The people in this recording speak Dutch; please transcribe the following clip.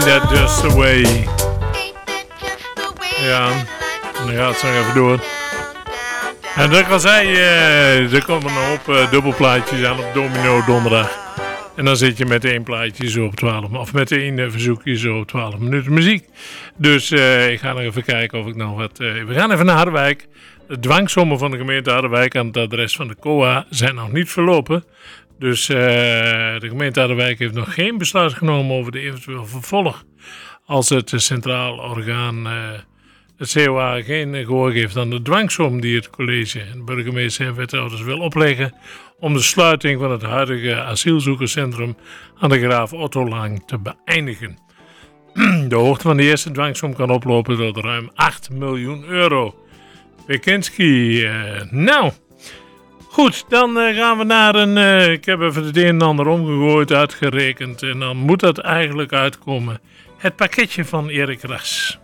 That just the way. Ja, en dan gaat het zo even door. En dat kan zij, er komen nog op dubbelplaatjes aan op Domino donderdag. En dan zit je met één plaatje zo op 12, of met één verzoekje zo op 12 minuten muziek. Dus ik ga nog even kijken of ik nog wat... we gaan even naar Harderwijk. De dwangsommen van de gemeente Harderwijk aan het adres van de COA zijn nog niet verlopen. Dus de gemeente Harderwijk heeft nog geen besluit genomen over de eventueel vervolg. Als het centraal orgaan, het COA, geen gehoor geeft aan de dwangsom die het college en burgemeester en wethouders wil opleggen om de sluiting van het huidige asielzoekerscentrum aan de Graaf Ottolaan te beëindigen. De hoogte van de eerste dwangsom kan oplopen tot ruim 8 miljoen euro. Pekinski, nou... Goed, dan gaan we naar een... ik heb even het een en ander omgegooid, uitgerekend. En dan moet dat eigenlijk uitkomen. Het pakketje van Erik Ras.